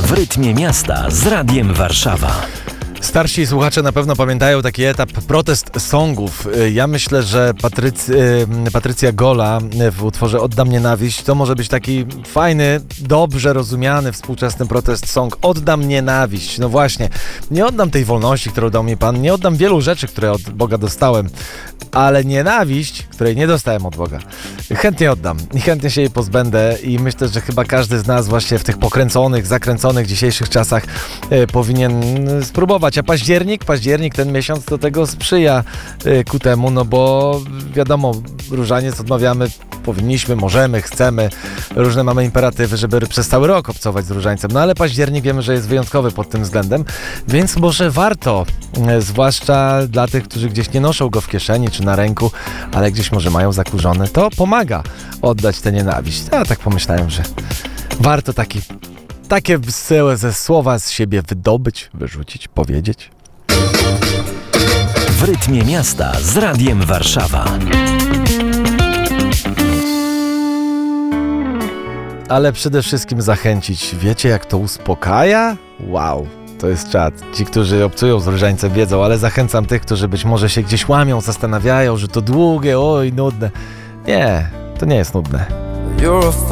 W rytmie miasta z Radiem Warszawa. Starsi słuchacze na pewno pamiętają taki etap protest songów. Ja myślę, że Patrycja Gola w utworze Oddam nienawiść to może być taki fajny, dobrze rozumiany współczesny protest song. Oddam nienawiść. No właśnie, nie oddam tej wolności, którą dał mi Pan, nie oddam wielu rzeczy, które od Boga dostałem, ale nienawiść, której nie dostałem od Boga, chętnie oddam i chętnie się jej pozbędę i myślę, że chyba każdy z nas właśnie w tych pokręconych, zakręconych dzisiejszych czasach powinien spróbować. A październik, ten miesiąc do tego sprzyja ku temu, no bo wiadomo, różaniec odmawiamy, powinniśmy, możemy, chcemy, różne mamy imperatywy, żeby przez cały rok obcować z różańcem, no ale październik wiemy, że jest wyjątkowy pod tym względem, więc może warto, zwłaszcza dla tych, którzy gdzieś nie noszą go w kieszeni czy na ręku, ale gdzieś może mają zakurzone, to pomaga oddać tę nienawiść. Ja tak pomyślałem, że warto takie ze słowa z siebie wydobyć, wyrzucić, powiedzieć. W rytmie miasta z Radiem Warszawa. Ale przede wszystkim zachęcić. Wiecie, jak to uspokaja? Wow, to jest czad. Ci, którzy obcują z różańcem, wiedzą, ale zachęcam tych, którzy być może się gdzieś łamią, zastanawiają, że to długie, oj, nudne. Nie, to nie jest nudne.